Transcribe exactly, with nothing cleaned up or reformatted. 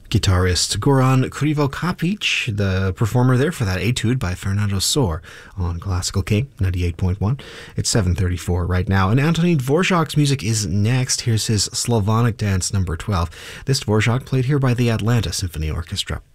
Guitarist Goran Krivokapic, the performer there for that etude by Fernando Sor on Classical King ninety-eight point one. It's seven thirty-four right now, and Antonín Dvořák's music is next. Here's his Slavonic Dance number twelve. This Dvořák played here by the Atlanta Symphony Orchestra.